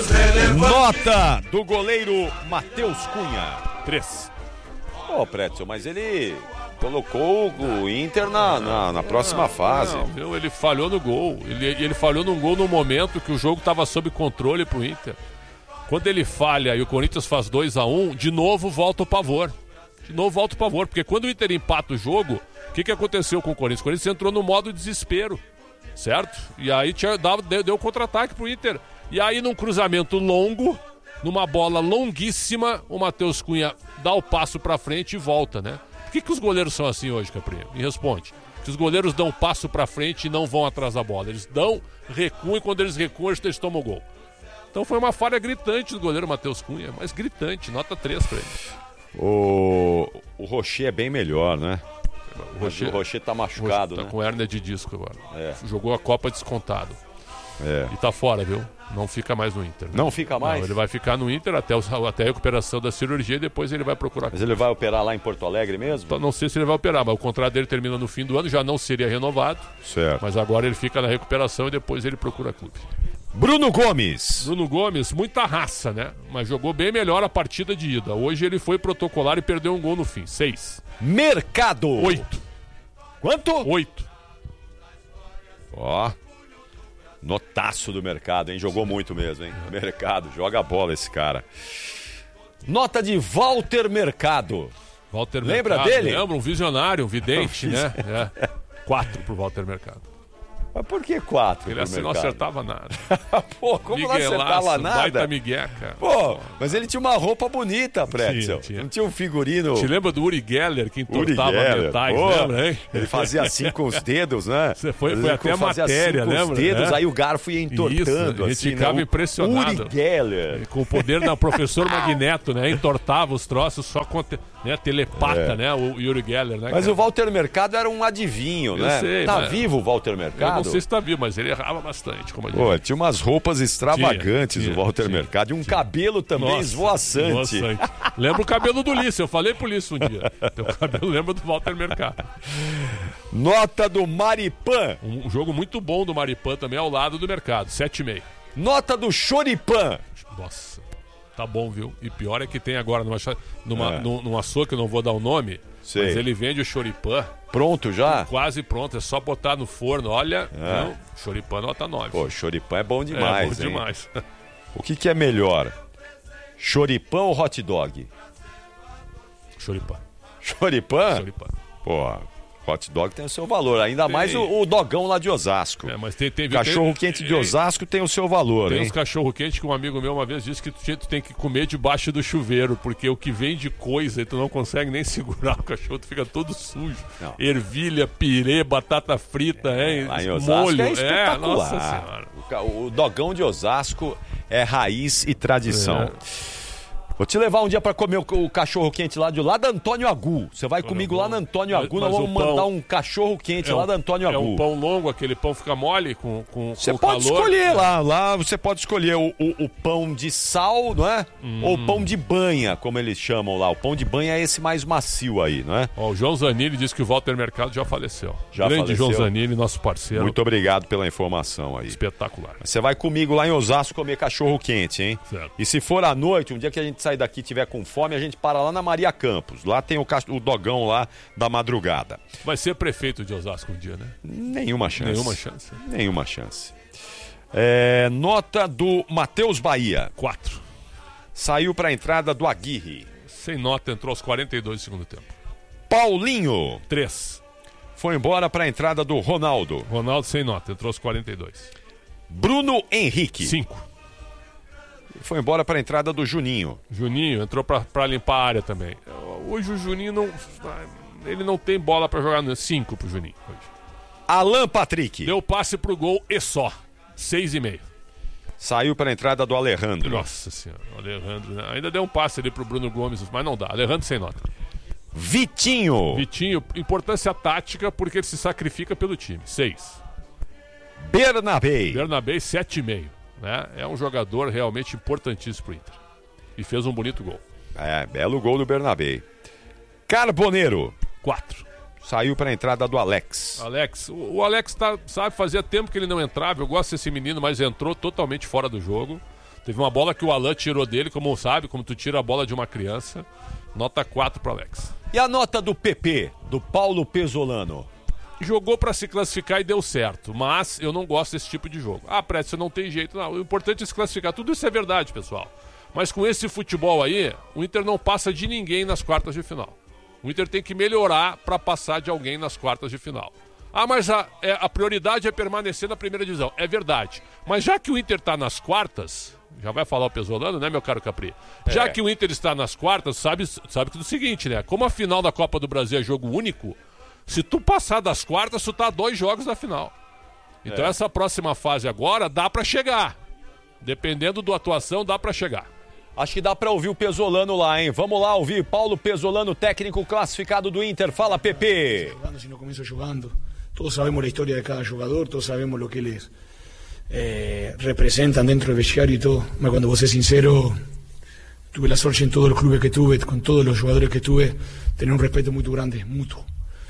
Nota do goleiro Matheus Cunha. 3. Ô, Pretzel, mas ele colocou o Inter na próxima fase. Não, viu? Ele falhou no gol. Ele falhou num gol no momento que o jogo estava sob controle pro Inter. Quando ele falha e o Corinthians faz 2-1, de novo volta o pavor. Porque quando o Inter empata o jogo, o que aconteceu com o Corinthians? O Corinthians entrou no modo desespero, certo? E aí deu contra-ataque pro Inter. E aí num cruzamento longo, numa bola longuíssima, o Matheus Cunha dá o passo pra frente e volta, né? Por que os goleiros são assim hoje, Capri? Me responde. Que os goleiros dão um passo pra frente e não vão atrás da bola. Eles recuam e quando eles recuam, eles tomam o gol. Então foi uma falha gritante do goleiro Matheus Cunha, mas gritante, nota 3 pra ele. O Rocher é bem melhor, né? O Rocher tá machucado, tá né? com hérnia de disco agora. É. Jogou a Copa descontado. É. E tá fora, viu? Não fica mais no Inter. Né? Não fica mais? Não, ele vai ficar no Inter até a recuperação da cirurgia e depois ele vai procurar. Mas ele vai operar lá em Porto Alegre mesmo? Então, não sei se ele vai operar, mas o contrato dele termina no fim do ano, já não seria renovado. Certo. Mas agora ele fica na recuperação e depois ele procura clube. Bruno Gomes, muita raça, né? Mas jogou bem melhor a partida de ida. Hoje ele foi protocolar e perdeu um gol no fim. 6. Mercado. 8. Quanto? 8. Ó, notaço do Mercado, hein? Jogou muito mesmo, hein? Mercado, joga bola esse cara. Nota de Walter Mercado. Lembra dele? Lembra, um visionário, um vidente, né? 4 pro Walter Mercado. Mas por que 4? Ele não acertava nada. Pô, como não acertava nada? Baita Miguel, cara. Pô, mas ele tinha uma roupa bonita, Pretzel. Não tinha um figurino. Te lembra do Uri Geller, que entortava metais, lembra, hein? Ele fazia assim com os dedos, né? Você foi até a matéria, assim lembra? Os dedos, aí o garfo ia entortando. Isso, a gente assim, ficava né? impressionado. Uri Geller. Com o poder do professor Magneto, né? Entortava os troços só com telepata, né? O Uri Geller, né? Mas o Walter Mercado era um adivinho, né? Sei, tá vivo o Walter Mercado? Eu não sei se tá vivo, mas ele errava bastante. Como Pô, tinha umas roupas extravagantes o Walter Mercado e um cabelo também esvoaçante. Lembra o cabelo do Ulisses, eu falei pro Ulisses um dia. Teu cabelo lembra do Walter Mercado. Nota do Maripan. Um jogo muito bom do Maripan também ao lado do Mercado, 7,5. Nota do Choripan. Nossa, tá bom, viu? E pior é que tem agora num açougue que eu não vou dar o nome, sei. Mas ele vende o Choripan. Pronto já? Quase pronto, é só botar no forno, olha, Choripan nota 9. Pô, Choripan é bom demais, bom demais. O que é melhor? Choripan ou hot dog? Choripan. Choripan? Choripan. Pô, hot dog tem o seu valor, ainda mais o dogão lá de Osasco. Mas cachorro quente de Osasco tem o seu valor, tem hein? uns cachorro quente que um amigo meu uma vez disse que tu tem que comer debaixo do chuveiro, porque o que vem de coisa e tu não consegue nem segurar o cachorro, tu fica todo sujo. Não. Ervilha, pirê, batata frita, lá em Osasco molho. É espetacular. Nossa senhora. O dogão de Osasco é raiz e tradição. Vou te levar um dia pra comer o cachorro quente lá da Antônio Agu. Você vai comigo lá na Antônio Agu, nós vamos mandar um cachorro quente lá da Antônio Agu. É um pão longo, aquele pão fica mole com você o pode calor. Escolher lá você pode escolher o pão de sal, não é? Ou o pão de banha, como eles chamam lá. O pão de banha é esse mais macio aí, não é? O João Zanini disse que o Walter Mercado já faleceu. Grande faleceu. João Zanini, nosso parceiro. Muito obrigado pela informação aí. Espetacular. Você vai comigo lá em Osasco comer cachorro quente, hein? Certo. E se for à noite, um dia que a gente sair daqui e tiver com fome, a gente para lá na Maria Campos. Lá tem o dogão lá da madrugada. Vai ser prefeito de Osasco um dia, né? Nenhuma chance. Nenhuma chance. Nota do Matheus Bahia. 4. Saiu para a entrada do Aguirre. Sem nota, entrou aos 42 do segundo tempo. Paulinho. 3. Foi embora para a entrada do Ronaldo. Ronaldo sem nota, entrou aos 42. Bruno Henrique. 5. Foi embora para a entrada do Juninho. Juninho entrou para limpar a área também. Hoje o Juninho não tem bola para jogar no 5 pro Juninho hoje. Alan Patrick. Deu passe pro gol e só. 6,5. Saiu para a entrada do Alejandro. Nossa senhora, o Alejandro, né? Ainda deu um passe ali pro Bruno Gomes, mas não dá. Alejandro sem nota. Vitinho, importância tática porque ele se sacrifica pelo time. 6. Bernabé, 7,5. Né? É um jogador realmente importantíssimo pro Inter. E fez um bonito gol. Belo gol do Bernabé. Carboneiro. 4. Saiu para a entrada do Alex. O Alex sabe, fazia tempo que ele não entrava. Eu gosto desse menino, mas entrou totalmente fora do jogo. Teve uma bola que o Alan tirou dele, como tu tira a bola de uma criança. Nota 4 para Alex. E a nota do PP, do Paulo Pesolano? Jogou para se classificar e deu certo, mas eu não gosto desse tipo de jogo. Prédio, não tem jeito, não. O importante é se classificar. Tudo isso é verdade, pessoal. Mas com esse futebol aí, o Inter não passa de ninguém nas quartas de final. O Inter tem que melhorar para passar de alguém nas quartas de final. Mas a prioridade é permanecer na primeira divisão. É verdade. Mas já que o Inter está nas quartas, já vai falar o Pesolano, né, meu caro Capri? Já que o Inter está nas quartas, sabe que é o seguinte, né? Como a final da Copa do Brasil é jogo único, se tu passar das quartas, tu tá a 2 jogos da final. Então essa próxima fase agora dá pra chegar. Dependendo da atuação, dá pra chegar. Acho que dá pra ouvir o Pesolano lá, hein? Vamos lá ouvir Paulo Pesolano, técnico classificado do Inter. Fala, Pepe. Se no comienzo jugando, todos sabemos la historia de cada jugador, todos sabemos lo que eles representan dentro del vestiario y todo. Pero cuando vos ser sincero, tuve la suerte en todos los clubes que tuve, con todos los jugadores que tuve, tener un respeto muy grande, mutuo.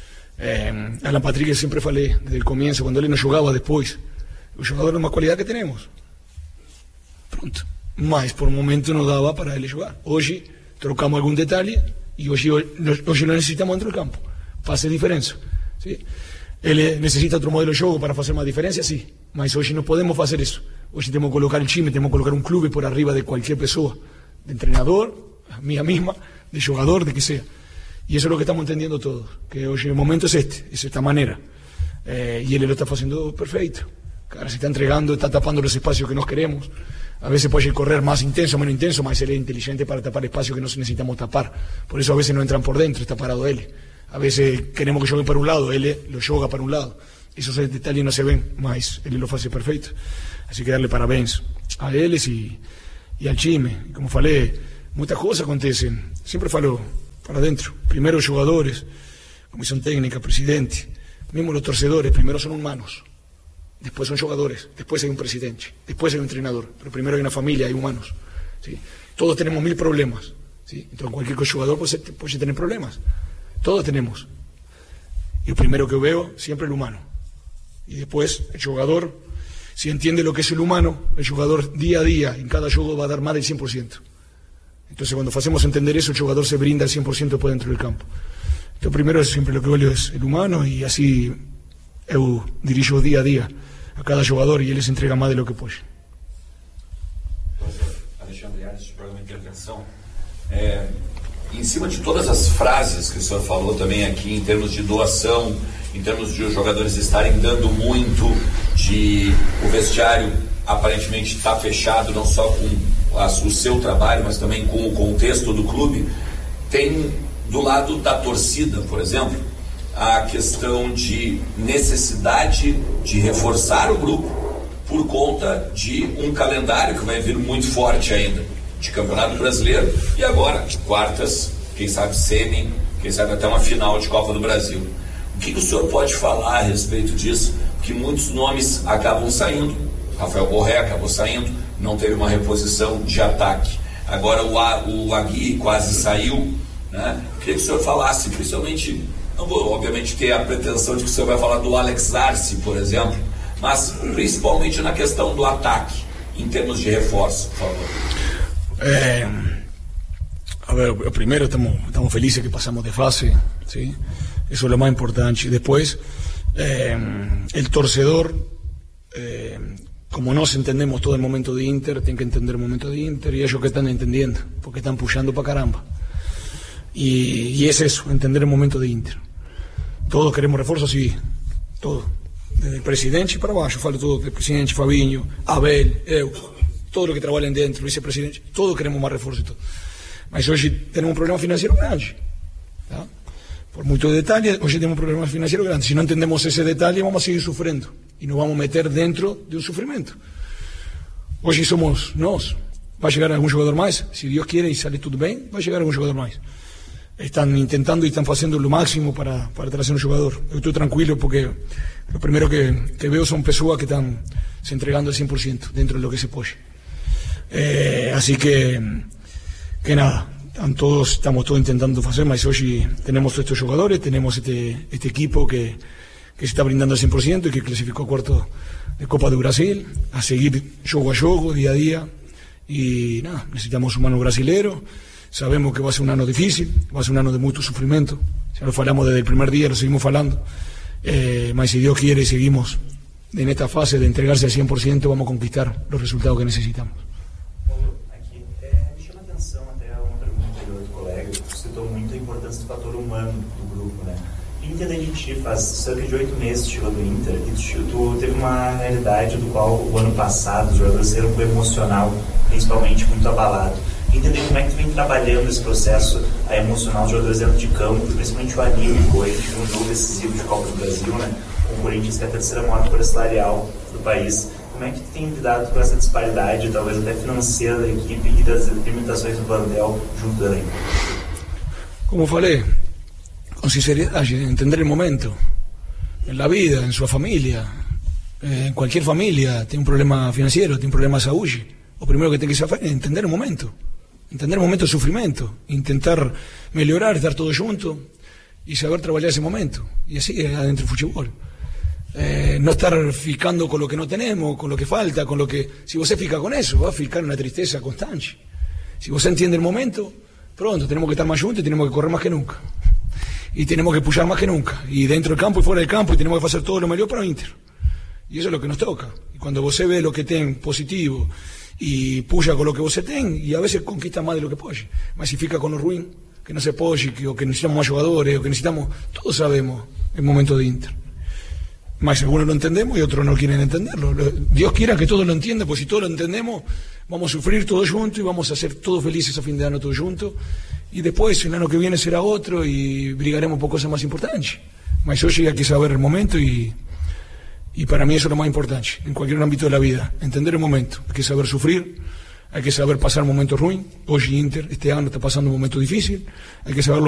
Alan Patrick siempre falei desde el comienzo, cuando él no jugaba después, el jugador de más cualidad que tenemos. Pronto. Mas por un momento no daba para él jugar. Hoy trocamos algún detalle y hoy lo necesitamos dentro del campo. Para hacer diferencia. ¿Sí? Él necesita otro modelo de juego para hacer más diferencia, sí. Mas hoy no podemos hacer eso. Hoy tenemos que colocar el time, tenemos que colocar un club por arriba de cualquier persona. De entrenador, mía misma, de jugador, de que sea. Y eso es lo que estamos entendiendo todos. Que hoy el momento es esta manera. Y él lo está haciendo perfecto. Cara, se está entregando, está tapando los espacios que nos queremos. A veces puede correr más intenso, menos intenso, mas él es inteligente para tapar espacios que no necesitamos tapar. Por eso a veces no entran por dentro, está parado él. A veces queremos que jueguen para un lado, él lo juega para un lado. Esos detalles no se ven, mas él lo hace perfecto. Así que darle parabéns a él y al time. Como falei, muchas cosas acontecen. Siempre falo para adentro. Primero los jugadores, comisión técnica, presidente. Mismo los torcedores, primero son humanos. Después son jugadores, después hay un presidente, después hay un entrenador, pero primero hay una familia, hay humanos. ¿Sí? Todos tenemos 1000 problemas. ¿Sí? Entonces cualquier jugador puede tener problemas. Todos tenemos. Y lo primero que veo siempre el humano. Y después el jugador, si entiende lo que es el humano, el jugador día a día, en cada juego va a dar más del 100%. Entonces cuando hacemos entender eso, el jugador se brinda al 100% después dentro del campo. Entonces primero siempre lo que veo es el humano y así yo dirijo día a día a cada jogador e ele se entrega mais do que pode. Alexandre Ares, programa de intervenção. Em cima de todas as frases que o senhor falou também aqui, em termos de doação, em termos de os jogadores estarem dando muito, de o vestiário aparentemente estar fechado, não só com o seu trabalho, mas também com o contexto do clube, tem do lado da torcida, por exemplo, a questão de necessidade de reforçar o grupo por conta de um calendário que vai vir muito forte ainda, de Campeonato Brasileiro e agora de quartas, quem sabe semi, quem sabe até uma final de Copa do Brasil. O que o senhor pode falar a respeito disso? Que muitos nomes acabam saindo, Rafael Borré acabou saindo, não teve uma reposição de ataque. Agora o Agui quase saiu, né? Queria que o senhor falasse, principalmente... Não vou, obviamente, ter a pretensão de que o senhor vai falar do Alex Arce, por exemplo, mas principalmente na questão do ataque, em termos de reforço, por favor. A ver, primeiro estamos felizes que passamos de fase, ¿sí? Eso es lo más importante. Después, el torcedor, como nós entendemos todo el momento de Inter, tiene que entender el momento de Inter y ellos que están entendiendo, porque están puxando para caramba. Y es eso, entender el momento de Inter. Todos queremos refuerzos, sí, todo. Desde el presidente para abajo, falo todo, el presidente, Fabinho, Abel, eu, todo lo que trabajan dentro, vicepresidente, todos queremos más refuerzos y todo. Mas hoy tenemos un problema financiero grande. ¿Tá? Por muchos detalles, hoy tenemos un problema financiero grande. Si no entendemos ese detalle, vamos a seguir sufriendo y nos vamos a meter dentro de un sufrimiento. Hoy somos nós. Va a llegar algún jugador más, si Dios quiere y sale todo bien, va a llegar algún jugador más. Están intentando y están haciendo lo máximo para traer un jugador. Yo estoy tranquilo porque lo primero que veo son personas que están se entregando al 100% dentro de lo que se puede. Así que nada, estamos todos intentando hacer, mas hoy tenemos estos jugadores, tenemos este equipo que se está brindando al 100% y que clasificó a cuarto de Copa do Brasil, a seguir juego a juego, día a día, y nada, necesitamos un ano brasileiro. Sabemos que va a ser un ano difícil, va a ser un ano de mucho sufrimiento, ya lo falamos desde el primer día, lo seguimos falando, mas si Dios quiere y seguimos en esta fase de entregarse al 100%, vamos a conquistar los resultados que necesitamos. Aqui, me chama a atenção até uma pergunta anterior do colega, que citou muito a importância do fator humano do grupo, né? Inter, a gente faz cerca de 8 meses que chegou do Inter, e tu teve uma realidade do qual o ano passado os jogadores saíram com o emocional, principalmente, muito abalado. Entender como é que tu vem trabalhando esse processo emocional dos jogadores dentro de campo, principalmente o anímico, aí um jogo decisivo de Copa do Brasil, né? O Corinthians, que é a terceira maior folha salarial do país. Como é que tu tem lidado com essa disparidade, talvez até financeira da equipe e das limitações do plantel junto da equipe? Como falei, con sinceridad, entender el momento, en la vida, en su familia, en cualquier familia, tiene un problema financiero, tiene un problema de salud. Lo primero que tiene que hacer es entender el momento de sufrimiento, intentar melhorar, estar todos juntos y saber trabajar ese momento. Y así es adentro del fútbol. No estar ficando con lo que no tenemos, con lo que falta, con lo que... Si vos se fica con eso, va a ficar una tristeza constante. Si vos entiende el momento, pronto tenemos que estar más juntos y tenemos que correr más que nunca. Y tenemos que pujar más que nunca. Y dentro del campo y fuera del campo, y tenemos que hacer todo lo mejor para Inter. Y eso es lo que nos toca. Y cuando vos ve lo que ten positivo y puya con lo que vos ten, y a veces conquista más de lo que puede, masifica con lo ruin, que no se puede, o que necesitamos más jugadores, o que necesitamos, todos sabemos el momento de Inter. Más algunos lo entendemos y otros no quieren entenderlo. Dios quiera que todos lo entiendan, pues si todos lo entendemos, vamos a sufrir todos juntos y vamos a ser todos felices a fin de año todos juntos. Y después, el año que viene será otro y brigaremos por cosas más importantes. Mas hoy hay que saber el momento y para mí eso es lo más importante, en cualquier ámbito de la vida, entender el momento. Hay que saber sufrir, hay que saber pasar momentos ruins. Hoy Inter, este año está pasando un momento difícil, hay que saberlo